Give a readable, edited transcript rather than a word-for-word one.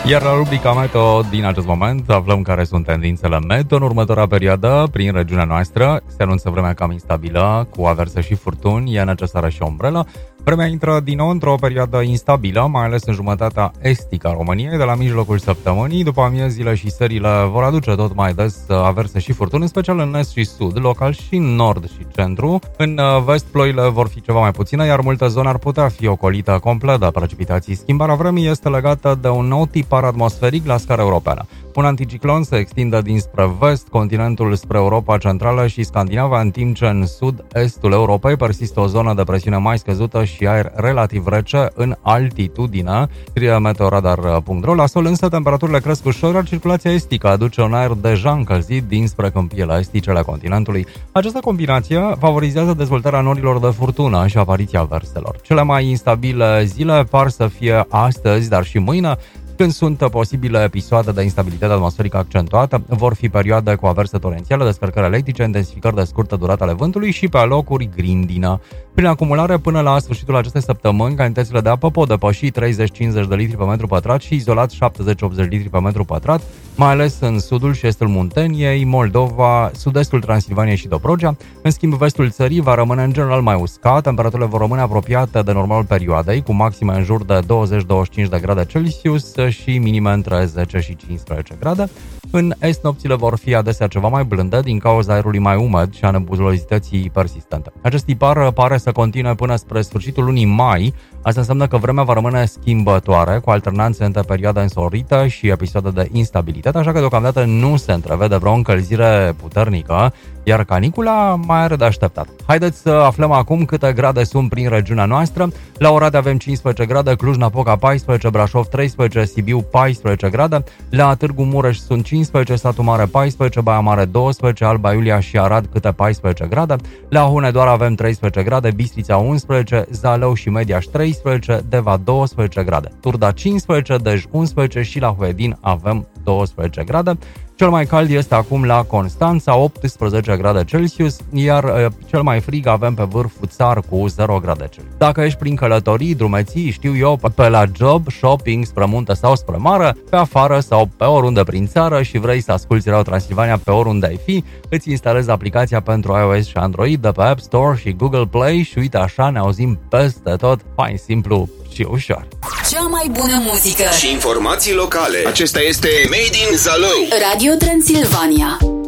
Iar la rubrica Meteo din acest moment aflăm care sunt tendințele meteo în următoarea perioadă prin regiunea noastră. Se anunță vremea cam instabilă, cu averse și furtuni, e necesară și o umbrelă. Vremea intră din nou într-o perioadă instabilă, mai ales în jumătatea estică a României, de la mijlocul săptămânii. După amiezile și serile vor aduce tot mai des averse și furtuni, în special în est și sud, local și în nord și centru. În vest ploile vor fi ceva mai puține, iar multe zone ar putea fi ocolită complet de precipitații. Schimbarea vremii este legată de un nou tipar atmosferic la scară europeană. Un anticiclon se extinde dinspre vest, continentul spre Europa Centrală și Scandinava, în timp ce în sud-estul Europei persistă o zonă de presiune mai scăzută și aer relativ rece în altitudine, scrie meteoradar.ro. La sol însă temperaturile cresc ușor, iar circulația estică aduce un aer deja încălzit dinspre câmpiile estice ale continentului. Această combinație favorizează dezvoltarea norilor de furtună și apariția averselor. Cele mai instabile zile par să fie astăzi, dar și mâine, când sunt posibile episoade de instabilitate atmosferică accentuată, vor fi perioade cu averse torențiale, descărcări electrice, intensificări de scurtă durată ale vântului și pe alocuri grindină. Prin acumulare, până la sfârșitul acestei săptămâni, cantitățile de apă pot depăși 30-50 de litri pe metru pătrat și izolat 70-80 litri pe metru pătrat, mai ales în sudul și estul Munteniei, Moldova, sud-estul Transilvaniei și Dobrogea. În schimb, vestul țării va rămâne în general mai uscat, temperaturile vor rămâne apropiate de normalul perioadei, cu maxime în jur de 20-25 de grade Celsius și minime între 10 și 15 grade. În est, nopțile vor fi adesea ceva mai blânde din cauza aerului mai umed și a nebulozității persistente. Acest tipar pare să continue până spre sfârșitul lunii mai. Asta înseamnă că vremea va rămâne schimbătoare, cu alternanțe între perioada însorită și episoade de instabilitate, așa că deocamdată nu se întrevede vreo încălzire puternică, iar canicula mai are de așteptat. Haideți să aflăm acum câte grade sunt prin regiunea noastră. La Oradea avem 15 grade, Cluj-Napoca 14, Brașov 13, Sibiu 14 grade, la Târgu Mureș sunt 15, Satu Mare 14, Baia Mare 12, Alba Iulia și Arad câte 14 grade, la Hunedoara avem 13 grade, Bistrița 11, Zalău și Mediaș 13, Deva 12 grade, Turda 15, Dej 11 și la Huedin avem 12 grade. Cel mai cald este acum la Constanța, 18 grade Celsius, iar cel mai frig avem pe Vârful Țar cu 0 grade Celsius. Dacă ești prin călătorii, drumeții, știu eu, pe la job, shopping, spre munte sau spre mare, pe afară sau pe oriunde prin țară și vrei să asculti Radio Transilvania pe oriunde ai fi, îți instalezi aplicația pentru iOS și Android de pe App Store și Google Play și uite așa ne auzim peste tot, fain, simplu și ușor. Cea mai bună muzică și informații locale. Acesta este Made in Zalău. Radio Transilvania.